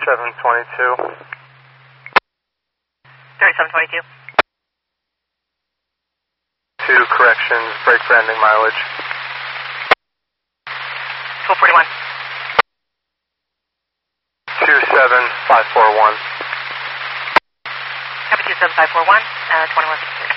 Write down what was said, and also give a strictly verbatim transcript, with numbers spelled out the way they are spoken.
thirty-seven twenty-two. thirty-seven twenty-two. Two corrections, brake for ending mileage. twelve forty-one. two seven five four one. Copy two seven five four one, uh, twenty-one fifty-three.